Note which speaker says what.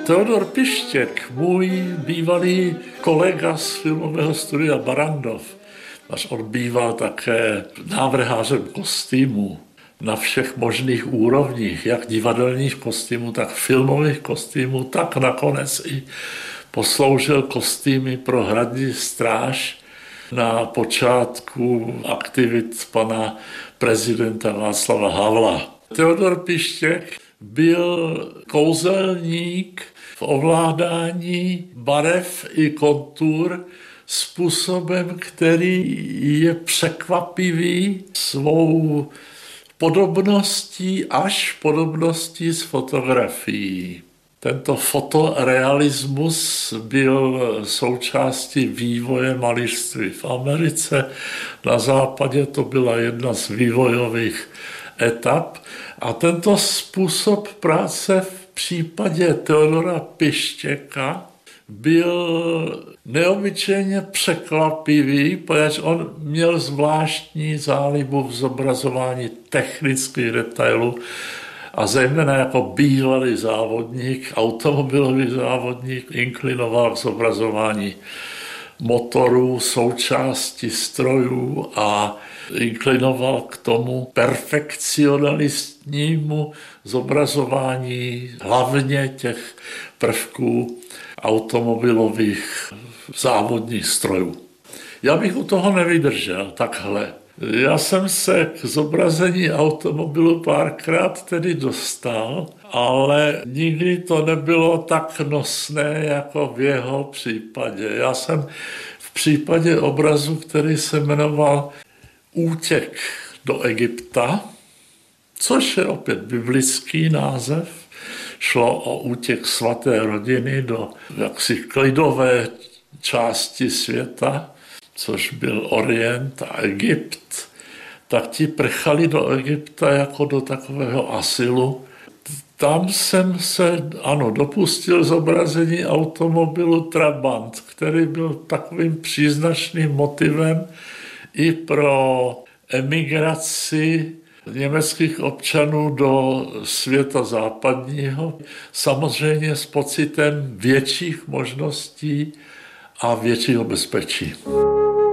Speaker 1: Teodor Pištěk, můj bývalý kolega z filmového studia Barrandov, až on býval také návrhářem kostýmů na všech možných úrovních, jak divadelních kostýmů, tak filmových kostýmů, tak nakonec i posloužil kostýmy pro Hradní stráž na počátku aktivit pana prezidenta Václava Havla. Teodor Pištěk byl kouzelník v ovládání barev i kontur způsobem, který je překvapivý svou podobností až podobností s fotografií. Tento fotorealismus byl součástí vývoje malířství v Americe. Na západě to byla jedna z vývojových etap. A tento způsob práce v případě Teodora Pištěka byl neobyčejně překvapivý, protože on měl zvláštní zálibu v zobrazování technických detailů a zejména jako bývalý závodník, automobilový závodník, inklinoval k zobrazování motorů, součástí strojů a inklinoval k tomu perfekcionalistnímu zobrazování hlavně těch prvků automobilových závodních strojů. Já bych u toho nevydržel takhle. Já jsem se k zobrazení automobilu párkrát tedy dostal, ale nikdy to nebylo tak nosné jako v jeho případě. Já jsem v případě obrazu, který se jmenoval Útěk do Egypta, což je opět biblický název, šlo o útěk svaté rodiny do jaksi klidové části světa, což byl Orient a Egypt, tak ti prchali do Egypta jako do takového asilu. Tam jsem se, dopustil zobrazení automobilu Trabant, který byl takovým příznačným motivem i pro emigraci německých občanů do světa západního, samozřejmě s pocitem větších možností a většího bezpečí.